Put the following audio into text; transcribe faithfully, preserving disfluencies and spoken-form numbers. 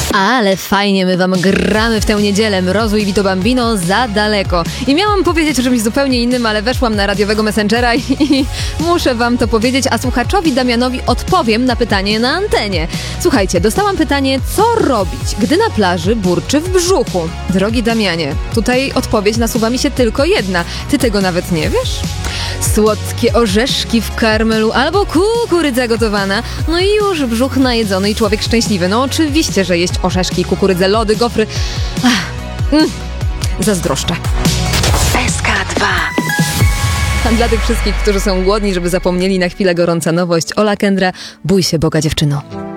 Ale fajnie my wam gramy w tę niedzielę. Mrozu i Vito Bambino za daleko. I miałam powiedzieć o czymś zupełnie innym, ale weszłam na radiowego Messengera i, i muszę wam to powiedzieć, a słuchaczowi Damianowi odpowiem na pytanie na antenie. Słuchajcie, dostałam pytanie, co robić, gdy na plaży burczy w brzuchu? Drogi Damianie, tutaj odpowiedź nasuwa mi się tylko jedna. Ty tego nawet nie wiesz? Słodkie orzeszki w karmelu albo kukurydza gotowana. No i już brzuch najedzony i człowiek szczęśliwy. No oczywiście, że jeść orzeszki, kukurydzę, lody, gofry. Ach, mm, zazdroszczę. S K dwa. A dla tych wszystkich, którzy są głodni, żeby zapomnieli na chwilę, gorąca nowość. Ola Kendra, bój się Boga, dziewczyno.